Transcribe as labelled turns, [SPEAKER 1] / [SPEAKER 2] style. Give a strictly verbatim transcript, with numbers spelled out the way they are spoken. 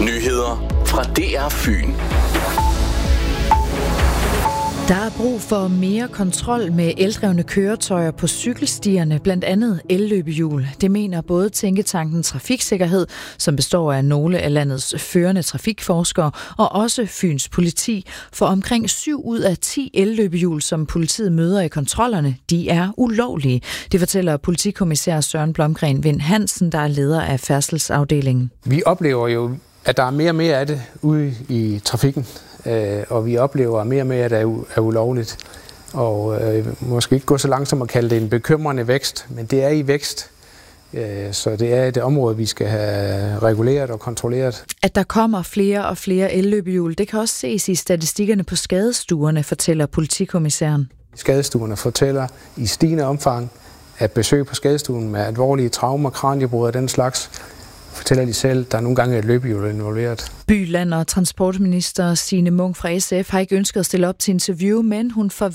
[SPEAKER 1] Nyheder fra D R Fyn.
[SPEAKER 2] Der er brug for mere kontrol med eldrevne køretøjer på cykelstierne, blandt andet elløbehjul. Det mener både Tænketanken Trafiksikkerhed, som består af nogle af landets førende trafikforskere, og også Fyns politi. For omkring syv ud af ti elløbehjul, som politiet møder i kontrollerne, de er ulovlige. Det fortæller politikommissær Søren Blomgren Vind Hansen, der er leder af færdselsafdelingen.
[SPEAKER 3] Vi oplever jo, at der er mere og mere af det ude i trafikken. Og vi oplever mere og mere, at det er ulovligt. Og øh, måske ikke gå så langt som at kalde det en bekymrende vækst, men det er i vækst. Øh, så det er et område, vi skal have reguleret og kontrolleret.
[SPEAKER 2] At der kommer flere og flere elløbehjul, det kan også ses i statistikkerne på skadestuerne, fortæller politikommissæren.
[SPEAKER 3] Skadestuerne fortæller i stigende omfang, at besøg på skadestuen med alvorlige traumer, kraniebrud og den slags, fortæller de selv, der er nogle gange et løbehjul involveret.
[SPEAKER 2] By-, Land- og transportminister Signe Munk fra S F har ikke ønsket at stille op til interview, men hun forventer,